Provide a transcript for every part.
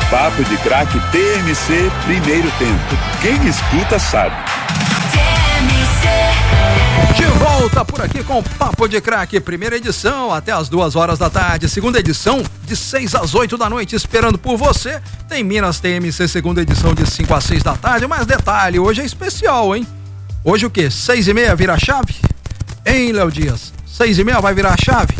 Papo de Craque TMC Primeiro Tempo. Quem escuta sabe. De volta por aqui com o Papo de Craque, primeira edição até as 2 da tarde, segunda edição de 6 às 8 da noite, esperando por você. Tem Minas TMC, segunda edição de 5 às 6 da tarde, mas detalhe, hoje é especial, hein? Hoje o quê? 6h30 vira a chave? Hein, Léo Dias? 6h30 vai virar a chave?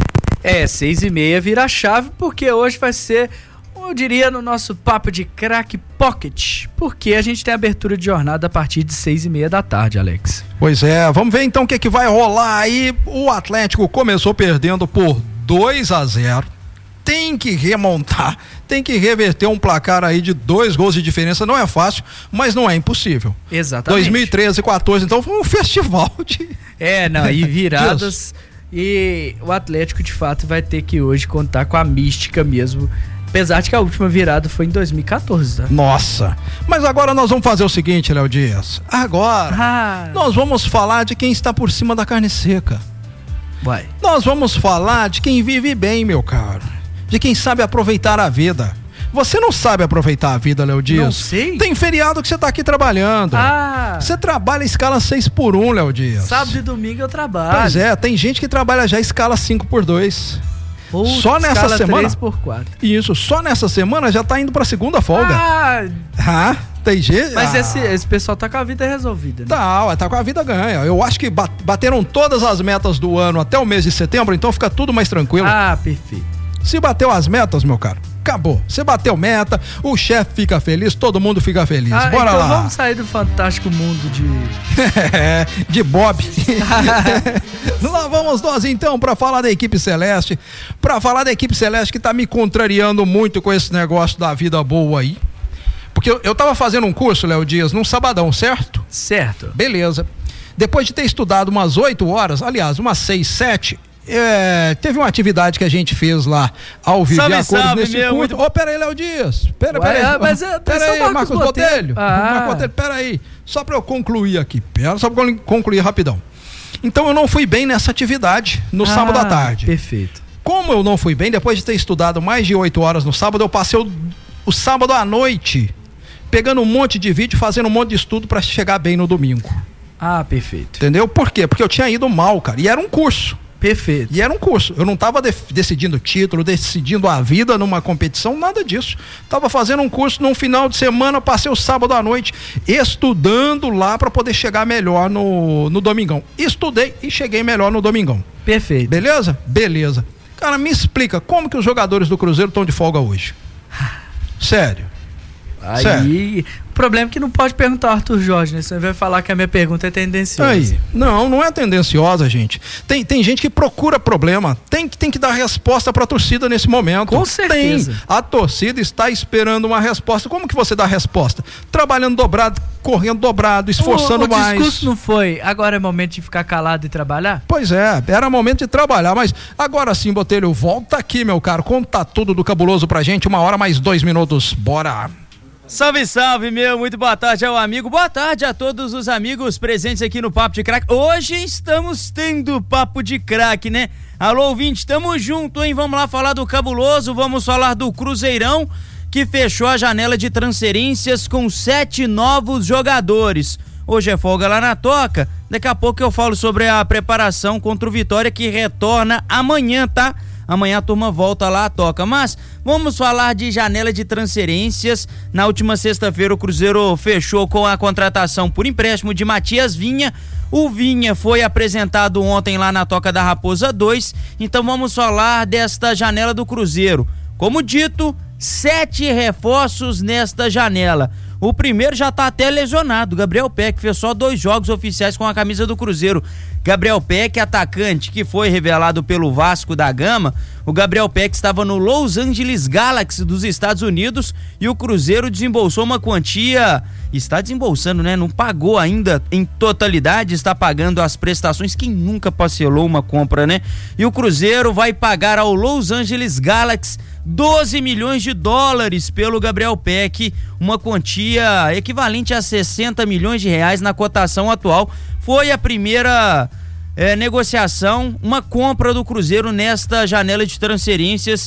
6h30 vira a chave, porque hoje vai ser, eu diria, no nosso Papo de Craque Pocket, porque a gente tem abertura de jornada a partir de 6h30 da tarde, Alex. Pois é, vamos ver então o que vai rolar aí. O Atlético começou perdendo por 2-0, tem que remontar, tem que reverter um placar aí de 2 gols de diferença, não é fácil, mas não é impossível. Exatamente. 2013 e 14, então foi um festival de... E viradas, e o Atlético de fato vai ter que hoje contar com a mística mesmo, apesar de que a última virada foi em 2014, tá? Nossa, mas agora nós vamos fazer o seguinte, Léo Dias. Agora, nós vamos falar de quem está por cima da carne seca. Vai. Nós vamos falar de quem vive bem, meu caro. De quem sabe aproveitar a vida. Você não sabe aproveitar a vida, Léo Dias? Não sei. Tem feriado que você tá aqui trabalhando. Você trabalha escala 6x1, Léo Dias. Sábado e domingo eu trabalho. Pois é, tem gente que trabalha já escala 5x2. Só nessa semana 3x4. Isso, só nessa semana já tá indo pra segunda folga. Tem jeito. Mas esse pessoal tá com a vida resolvida, né? Tá com a vida ganha. Eu acho que bateram todas as metas do ano até o mês de setembro, então fica tudo mais tranquilo. Perfeito. Se bateu as metas, meu caro, acabou. Você bateu meta, o chefe fica feliz, todo mundo fica feliz. Bora então lá. Vamos sair do fantástico mundo de Bob. Lá vamos nós então pra falar da equipe celeste. Pra falar da equipe celeste que tá me contrariando muito com esse negócio da vida boa aí. Porque eu tava fazendo um curso, Léo Dias, num sabadão, certo? Certo. Beleza. Depois de ter estudado umas 8 horas, aliás, umas 6, 7... teve uma atividade que a gente fez lá ao vivo e a cores nesse curso. Pera aí, Léo Dias. Pera aí, Marcos Botelho. Marcos Botelho, pera aí. Só pra eu concluir aqui. Só pra eu concluir rapidão. Então eu não fui bem nessa atividade no sábado à tarde. Perfeito. Como eu não fui bem, depois de ter estudado mais de 8 horas no sábado, eu passei o sábado à noite pegando um monte de vídeo, fazendo um monte de estudo pra chegar bem no domingo. Perfeito. Entendeu? Por quê? Porque eu tinha ido mal, cara. E era um curso. Perfeito. E era um curso. Eu não estava decidindo título, decidindo a vida numa competição, nada disso. Tava fazendo um curso num final de semana, passei o sábado à noite estudando lá para poder chegar melhor no domingão. Estudei e cheguei melhor no domingão. Perfeito. Beleza? Beleza. Cara, me explica, como que os jogadores do Cruzeiro estão de folga hoje? Sério. Aí, o problema é que não pode perguntar ao Arthur Jorge, né? Você vai falar que a minha pergunta é tendenciosa. Aí, não é tendenciosa, gente. Tem gente que procura problema, tem que dar resposta pra torcida nesse momento. Com certeza. A torcida está esperando uma resposta. Como que você dá a resposta? Trabalhando dobrado, correndo dobrado, esforçando mais. O discurso não foi, agora é momento de ficar calado e trabalhar? Pois é, era momento de trabalhar, mas agora sim, Botelho, volta aqui, meu caro, conta tudo do Cabuloso pra gente, 1 hora mais 2 minutos, bora! Salve, salve, muito boa tarde ao amigo, boa tarde a todos os amigos presentes aqui no Papo de Craque. Hoje estamos tendo Papo de Craque, né? Alô, ouvinte, tamo junto, hein? Vamos lá falar do Cabuloso, vamos falar do Cruzeirão, que fechou a janela de transferências com 7 novos jogadores. Hoje é folga lá na Toca, daqui a pouco eu falo sobre a preparação contra o Vitória, que retorna amanhã, tá? Amanhã a turma volta lá à Toca, mas vamos falar de janela de transferências. Na última sexta-feira o Cruzeiro fechou com a contratação por empréstimo de Matias Vinha. O Vinha foi apresentado ontem lá na Toca da Raposa 2, então vamos falar desta janela do Cruzeiro. Como dito, 7 reforços nesta janela. O primeiro já tá até lesionado, Gabriel Peck, fez só 2 jogos oficiais com a camisa do Cruzeiro. Gabriel Peck, atacante que foi revelado pelo Vasco da Gama. O Gabriel Peck estava no Los Angeles Galaxy dos Estados Unidos e o Cruzeiro desembolsou uma quantia, está desembolsando, né? Não pagou ainda em totalidade, está pagando as prestações. Quem nunca parcelou uma compra, né? E o Cruzeiro vai pagar ao Los Angeles Galaxy 12 milhões de dólares pelo Gabriel Peck, uma quantia equivalente a 60 milhões de reais na cotação atual. Foi a primeira negociação, uma compra do Cruzeiro nesta janela de transferências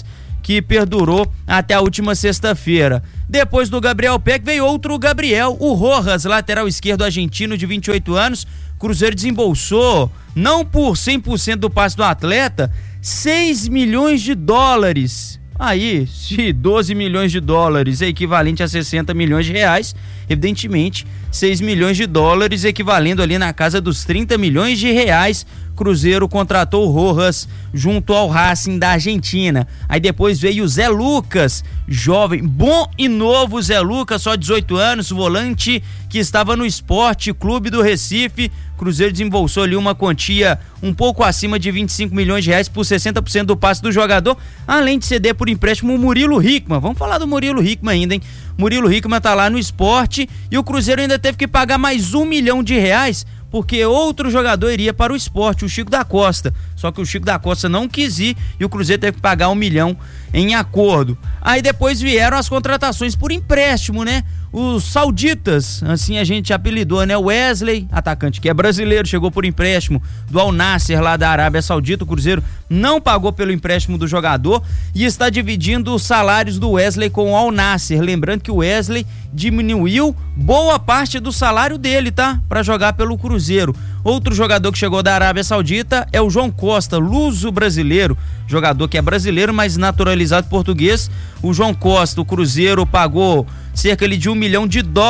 que perdurou até a última sexta-feira. Depois do Gabriel Peck veio outro Gabriel, o Rojas, lateral esquerdo argentino de 28 anos. Cruzeiro desembolsou, não por 100% do passe do atleta, 6 milhões de dólares. Aí, se 12 milhões de dólares é equivalente a 60 milhões de reais, evidentemente, 6 milhões de dólares equivalendo ali na casa dos 30 milhões de reais, Cruzeiro contratou o Rojas junto ao Racing da Argentina. Aí depois veio o Zé Lucas, jovem, bom e novo Zé Lucas, só 18 anos, volante que estava no Sport Clube do Recife. Cruzeiro desembolsou ali uma quantia um pouco acima de 25 milhões de reais por 60% do passe do jogador, além de ceder por empréstimo o Murilo Hickman. Vamos falar do Murilo Hickman ainda, hein? Murilo Hickman tá lá no Sport e o Cruzeiro ainda teve que pagar mais R$1 milhão porque outro jogador iria para o Sport, o Chico da Costa. Só que o Chico da Costa não quis ir e o Cruzeiro teve que pagar R$1 milhão em acordo. Aí depois vieram as contratações por empréstimo, né? Os sauditas, assim a gente apelidou, né? O Wesley, atacante que é brasileiro, chegou por empréstimo do Al Nassr lá da Arábia Saudita. O Cruzeiro não pagou pelo empréstimo do jogador e está dividindo os salários do Wesley com o Al Nassr. Lembrando que o Wesley diminuiu boa parte do salário dele, tá? Para jogar pelo Cruzeiro. Outro jogador que chegou da Arábia Saudita é o João Costa, luso-brasileiro, jogador que é brasileiro, mas naturalizado português. O João Costa, o Cruzeiro pagou cerca de $1 milhão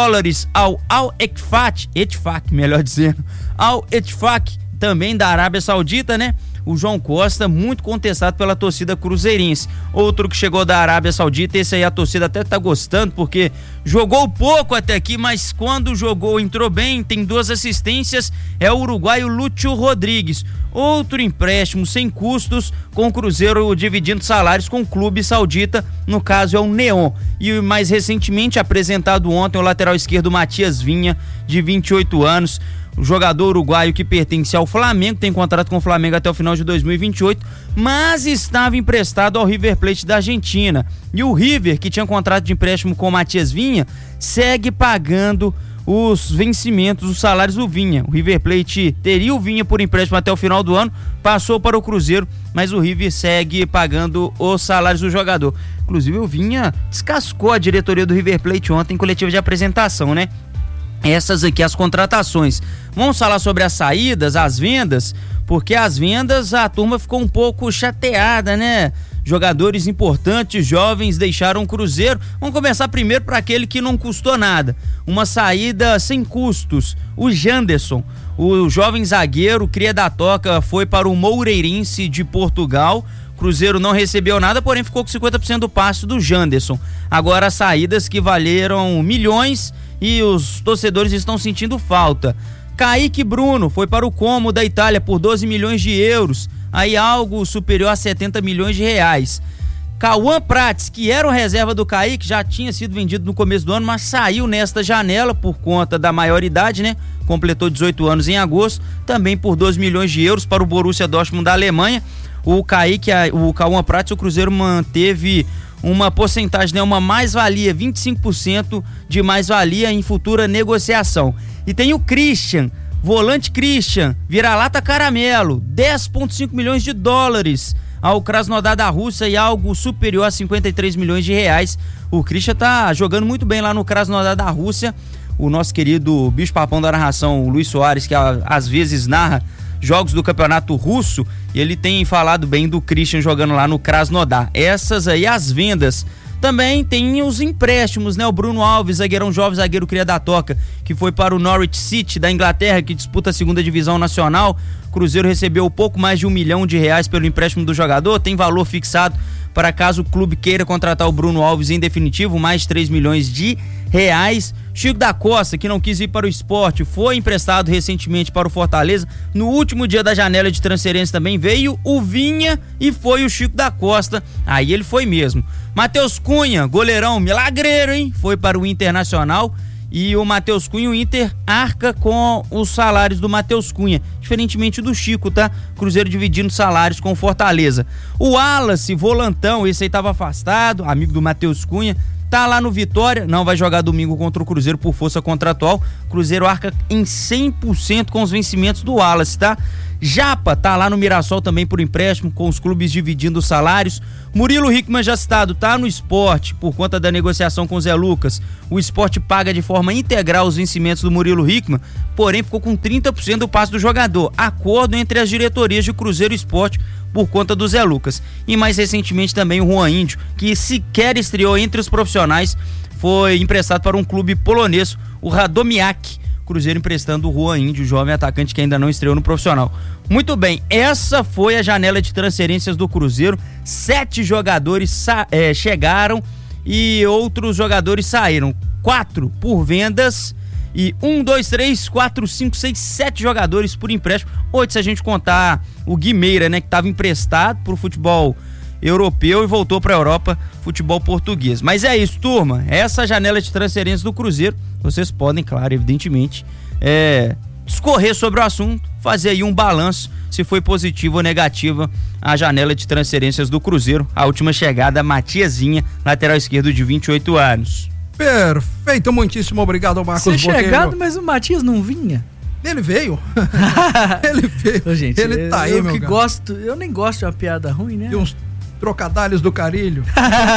ao Al-Ettifaq, melhor dizendo, Al-Ettifaq, também da Arábia Saudita, né? O João Costa, muito contestado pela torcida cruzeirense. Outro que chegou da Arábia Saudita, esse aí a torcida até tá gostando, porque jogou pouco até aqui, mas quando jogou entrou bem, tem 2 assistências, é o uruguaio Lúcio Rodrigues. Outro empréstimo sem custos, com o Cruzeiro dividindo salários com o clube saudita, no caso é o Neon. E mais recentemente apresentado ontem o lateral esquerdo Matias Vinha, de 28 anos, o jogador uruguaio que pertence ao Flamengo, tem contrato com o Flamengo até o final de 2028, mas estava emprestado ao River Plate da Argentina. E o River, que tinha contrato de empréstimo com o Matias Vinha, segue pagando os vencimentos, os salários do Vinha. O River Plate teria o Vinha por empréstimo até o final do ano, passou para o Cruzeiro, mas o River segue pagando os salários do jogador. Inclusive o Vinha descascou a diretoria do River Plate ontem em coletiva de apresentação, né? Essas aqui as contratações. Vamos falar sobre as saídas, as vendas, porque as vendas a turma ficou um pouco chateada, né? Jogadores importantes, jovens, deixaram o Cruzeiro. Vamos começar primeiro para aquele que não custou nada. Uma saída sem custos. O Janderson, o jovem zagueiro, cria da Toca, foi para o Moreirense de Portugal. Cruzeiro não recebeu nada, porém ficou com 50% do passe do Janderson. Agora as saídas que valeram milhões e os torcedores estão sentindo falta. Kaique Bruno foi para o Como da Itália por 12 milhões de euros, aí algo superior a 70 milhões de reais. Cauã Prates, que era o reserva do Kaique, já tinha sido vendido no começo do ano, mas saiu nesta janela por conta da maioridade, né? Completou 18 anos em agosto, também por 12 milhões de euros para o Borussia Dortmund da Alemanha. O Cauã Prates, o Cruzeiro manteve uma porcentagem, né, uma mais-valia, 25% de mais-valia em futura negociação. E tem o Christian, volante Christian, vira-lata caramelo, 10,5 milhões de dólares ao Krasnodar da Rússia e algo superior a 53 milhões de reais. O Christian tá jogando muito bem lá no Krasnodar da Rússia. O nosso querido bicho-papão da narração, o Luiz Soares, que às vezes narra jogos do campeonato russo, e ele tem falado bem do Christian jogando lá no Krasnodar. Essas aí as vendas. Também tem os empréstimos, né? O Bruno Alves, zagueirão jovem, zagueiro cria da Toca, que foi para o Norwich City da Inglaterra, que disputa a 2ª divisão nacional. O Cruzeiro recebeu pouco mais de R$1 milhão pelo empréstimo do jogador, tem valor fixado para caso o clube queira contratar o Bruno Alves em definitivo, mais 3 milhões de reais. Chico da Costa, que não quis ir para o Sport, foi emprestado recentemente para o Fortaleza. No último dia da janela de transferência também veio o Vinha e foi o Chico da Costa. Aí ele foi mesmo. Matheus Cunha, goleirão milagreiro, hein? Foi para o Internacional. E o Matheus Cunha, o Inter arca com os salários do Matheus Cunha, diferentemente do Chico, tá? Cruzeiro dividindo salários com o Fortaleza. O Wallace, volantão, esse aí tava afastado, amigo do Matheus Cunha, tá lá no Vitória, não vai jogar domingo contra o Cruzeiro por força contratual. Cruzeiro arca em 100% com os vencimentos do Wallace, tá? Japa tá lá no Mirassol também por empréstimo, com os clubes dividindo os salários. Murilo Hickman, já citado, tá no Sport por conta da negociação com o Zé Lucas. O Sport paga de forma integral os vencimentos do Murilo Hickman, porém ficou com 30% do passe do jogador. Acordo entre as diretorias de Cruzeiro e Sport por conta do Zé Lucas. E mais recentemente também o Juan Índio, que sequer estreou entre os profissionais, foi emprestado para um clube polonês, o Radomiak. Cruzeiro emprestando o Juan Índio, jovem atacante que ainda não estreou no profissional. Muito bem, essa foi a janela de transferências do Cruzeiro. 7 jogadores chegaram e outros jogadores saíram. 4 por vendas e 7 jogadores por empréstimo. 8 se a gente contar o Guimeira, né, que estava emprestado pro futebol europeu e voltou para a Europa, futebol português. Mas é isso, turma, essa janela de transferências do Cruzeiro, vocês podem, claro, evidentemente, discorrer sobre o assunto, fazer aí um balanço, se foi positiva ou negativa a janela de transferências do Cruzeiro. A última chegada, Matiazinha, lateral esquerdo de 28 anos. Perfeito, muitíssimo obrigado, Marcos Botelho. Chegado, mas o Matias não vinha. Ele veio. Ele veio. Ô, gente, ele tá aí, meu cara. Eu nem gosto de uma piada ruim, né? E uns trocadalhos do Carilho.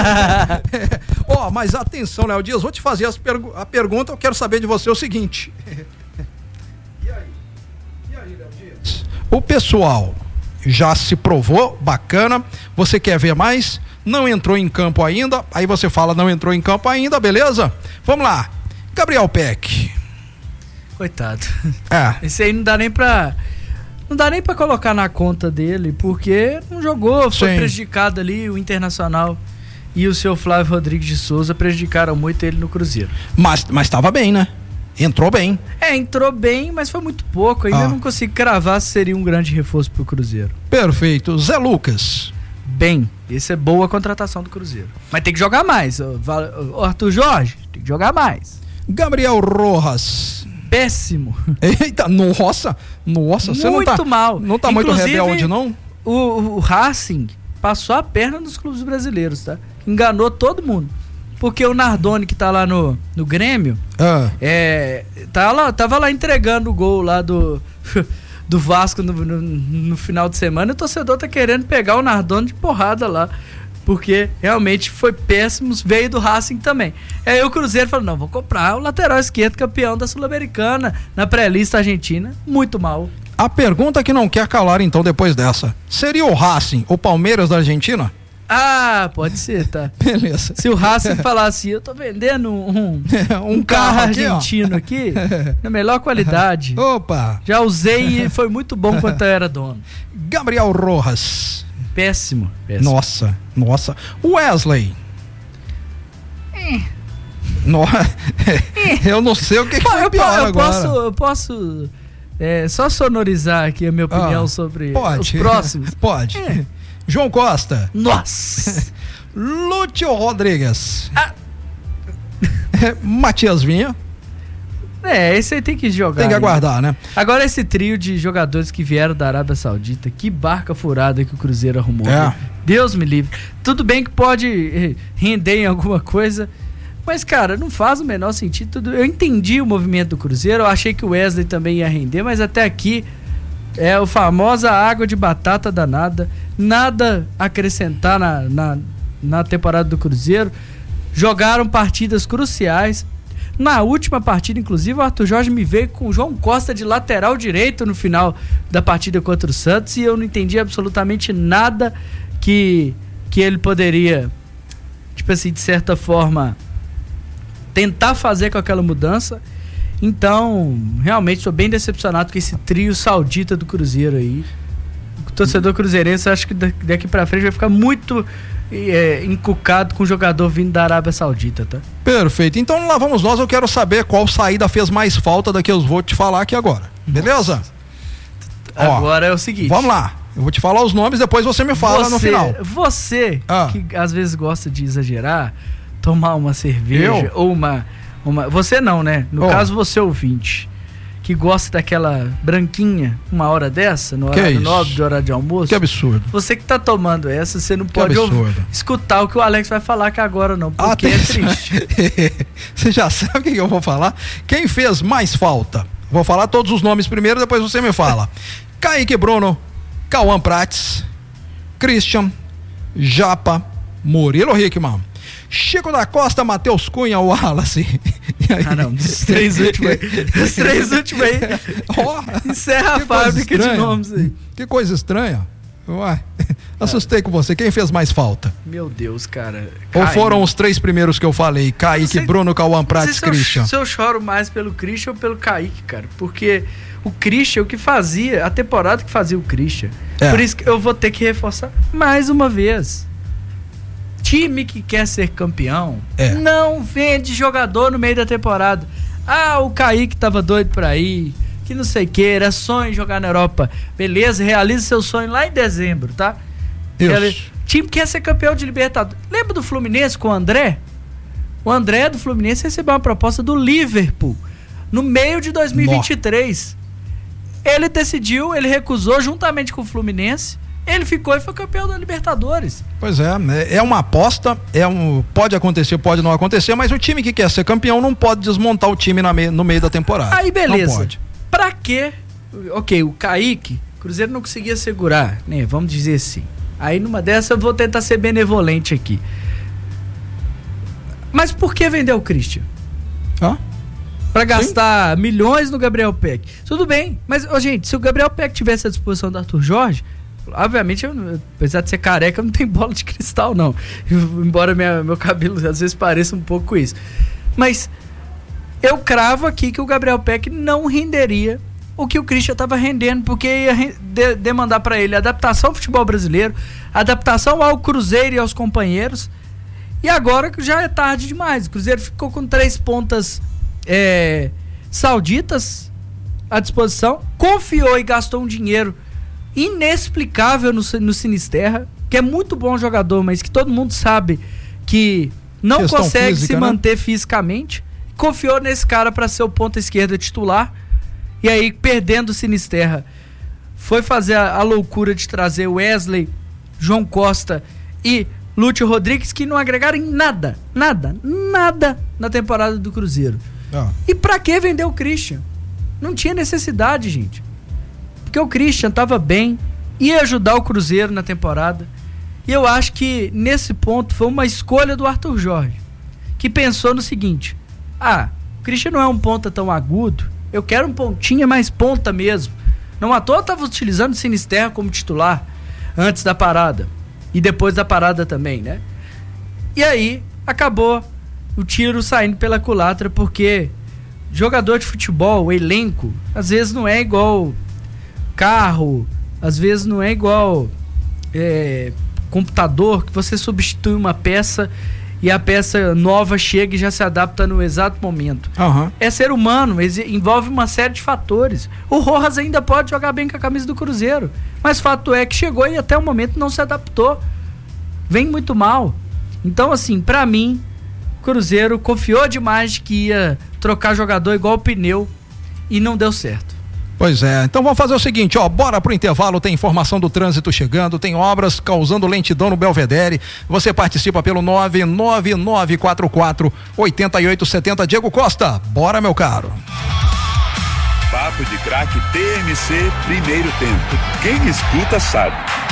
Mas atenção, Léo Dias, vou te fazer a pergunta, eu quero saber de você o seguinte. E aí, Léo Dias? O pessoal já se provou, bacana, você quer ver mais? Não entrou em campo ainda, aí você fala não entrou em campo ainda, beleza? Vamos lá, Gabriel Peck. Coitado. Esse aí não dá nem pra colocar na conta dele, porque não jogou, foi prejudicado ali, o Internacional e o seu Flávio Rodrigues de Souza prejudicaram muito ele no Cruzeiro. Mas tava bem, né? Entrou bem. Entrou bem, mas foi muito pouco, ainda não consigo cravar se seria um grande reforço pro Cruzeiro. Perfeito. Zé Lucas. Bem, essa é boa contratação do Cruzeiro. Mas tem que jogar mais, o Arthur Jorge, tem que jogar mais. Gabriel Rojas. Péssimo. Eita, nossa, você não tá mal. Não tá muito rebelde, não? O Racing passou a perna nos clubes brasileiros, tá? Enganou todo mundo. Porque o Nardoni, que tá lá no Grêmio, tava lá entregando o gol lá do Vasco no final de semana, e o torcedor tá querendo pegar o Nardoni de porrada lá. Porque realmente foi péssimo, veio do Racing também. Aí o Cruzeiro falou, não, vou comprar o lateral esquerdo campeão da Sul-Americana, na pré-lista argentina, muito mal. A pergunta que não quer calar então depois dessa, seria o Racing o Palmeiras da Argentina? Pode ser, tá. Beleza. Se o Racing falasse, eu tô vendendo um carro argentino aqui, na melhor qualidade. Opa! Já usei e foi muito bom quando eu era dono. Gabriel Rojas. Péssimo. Nossa. Wesley. Eu não sei o que foi pior agora. Eu posso só sonorizar aqui a minha opinião sobre os próximos? Pode. João Costa. Nossa. Lúcio Rodrigues. Matias Vinha. Esse aí tem que jogar. Tem que aguardar, né? Agora esse trio de jogadores que vieram da Arábia Saudita, que barca furada que o Cruzeiro arrumou. Deus me livre. Tudo bem que pode render em alguma coisa, mas, cara, não faz o menor sentido. Eu entendi o movimento do Cruzeiro, eu achei que o Wesley também ia render, mas até aqui é o famosa água de batata danada. Nada a acrescentar na temporada do Cruzeiro. Jogaram partidas cruciais. Na última partida, inclusive, o Arthur Jorge me veio com o João Costa de lateral direito no final da partida contra o Santos, e eu não entendi absolutamente nada que ele poderia, tipo assim, de certa forma, tentar fazer com aquela mudança. Então, realmente, estou bem decepcionado com esse trio saudita do Cruzeiro aí. O torcedor cruzeirense, acho que daqui pra frente vai ficar muito encucado com o jogador vindo da Arábia Saudita, tá? Perfeito, então lá vamos nós, eu quero saber qual saída fez mais falta da que eu vou te falar aqui agora, beleza? Agora é o seguinte, vamos lá, eu vou te falar os nomes, depois você me fala no final. Você, que às vezes gosta de exagerar, tomar uma cerveja ou uma você não, né? No caso, você ouvinte, que gosta daquela branquinha uma hora dessa, no horário nobre de hora de almoço. Que absurdo. Você que tá tomando essa, você não pode escutar o que o Alex vai falar que agora não, porque é triste. Você já sabe o que eu vou falar? Quem fez mais falta? Vou falar todos os nomes primeiro, depois você me fala. Kaique Bruno, Cauã Prates, Christian, Japa, Murilo Hickman, Chico da Costa, Matheus Cunha, Wallace. Não, os três últimos aí. Encerra a fábrica de nomes aí. Que coisa estranha. Ué, assustei com você. Quem fez mais falta? Meu Deus, cara. Ou foram os 3 primeiros que eu falei? Kaique, Bruno, Cauã Prates, Christian. Se eu choro mais pelo Christian ou pelo Kaique, cara. Porque o Christian, o que fazia, a temporada que fazia o Christian. Por isso que eu vou ter que reforçar mais uma vez. Time que quer ser campeão não vende jogador no meio da temporada. O Kaique tava doido pra ir, que não sei o que, era sonho jogar na Europa. Beleza, realiza seu sonho lá em dezembro, tá? Time que quer ser campeão de Libertadores. Lembra do Fluminense com o André? O André do Fluminense recebeu uma proposta do Liverpool no meio de 2023. Ele decidiu, ele recusou juntamente com o Fluminense. Ele ficou e foi campeão da Libertadores. Pois é uma aposta, pode acontecer, pode não acontecer, mas o time que quer ser campeão não pode desmontar o time no meio da temporada. Aí beleza. Não pode. Pra quê? Ok, o Kaique, o Cruzeiro não conseguia segurar, né? Vamos dizer assim. Aí numa dessa eu vou tentar ser benevolente aqui. Mas por que vender o Christian? Pra gastar milhões no Gabriel Peck. Tudo bem, mas, gente, se o Gabriel Peck tivesse à disposição do Arthur Jorge, obviamente, apesar de ser careca, eu não tenho bola de cristal, não. Embora meu cabelo às vezes pareça um pouco isso. Mas eu cravo aqui que o Gabriel Peck não renderia o que o Christian estava rendendo, porque ia demandar para ele adaptação ao futebol brasileiro, adaptação ao Cruzeiro e aos companheiros. E agora já é tarde demais. O Cruzeiro ficou com 3 pontas sauditas à disposição, confiou e gastou um dinheiro inexplicável no Sinisterra, que é muito bom jogador, mas que todo mundo sabe que não questão consegue física, se manter fisicamente. Confiou nesse cara para ser o ponta esquerda titular, e aí perdendo o Sinisterra foi fazer a loucura de trazer Wesley, João Costa e Lúcio Rodrigues, que não agregaram em nada na temporada do Cruzeiro. E pra que vender o Christian? Não tinha necessidade, gente. Porque o Christian tava bem, ia ajudar o Cruzeiro na temporada. E eu acho que nesse ponto foi uma escolha do Arthur Jorge, que pensou no seguinte: o Christian não é um ponta tão agudo, eu quero um pontinha mais ponta mesmo. Não à toa tava utilizando o Sinisterra como titular antes da parada e depois da parada também, né? E aí acabou o tiro saindo pela culatra, porque jogador de futebol, o elenco, às vezes não é igual carro, às vezes não é igual computador, que você substitui uma peça e a peça nova chega e já se adapta no exato momento. É ser humano, envolve uma série de fatores. O Rojas ainda pode jogar bem com a camisa do Cruzeiro, mas fato é que chegou e até o momento não se adaptou, vem muito mal. Então, assim, pra mim, o Cruzeiro confiou demais que ia trocar jogador igual pneu e não deu certo. Pois é, então vamos fazer o seguinte, bora pro intervalo, tem informação do trânsito chegando, tem obras causando lentidão no Belvedere, você participa pelo 99944-8870, Diego Costa, bora meu caro. Papo de Craque TMC, primeiro tempo, quem escuta sabe.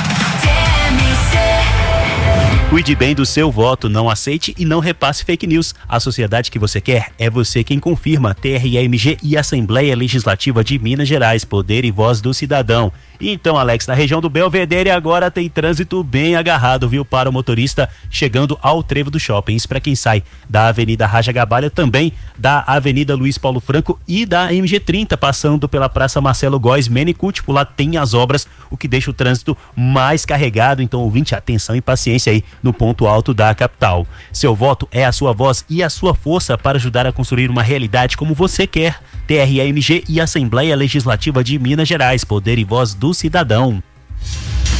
Cuide bem do seu voto, não aceite e não repasse fake news. A sociedade que você quer é você quem confirma. TRE-MG e Assembleia Legislativa de Minas Gerais, poder e voz do cidadão. Então, Alex, na região do Belvedere agora tem trânsito bem agarrado, viu, para o motorista chegando ao trevo do shopping. Isso para quem sai da Avenida Raja Gabalha, também da Avenida Luiz Paulo Franco e da MG30, passando pela Praça Marcelo Góes Menicucci. Lá tem as obras, o que deixa o trânsito mais carregado. Então, ouvinte, atenção e paciência aí no ponto alto da capital. Seu voto é a sua voz e a sua força para ajudar a construir uma realidade como você quer. TRE-MG e Assembleia Legislativa de Minas Gerais, poder e voz do cidadão.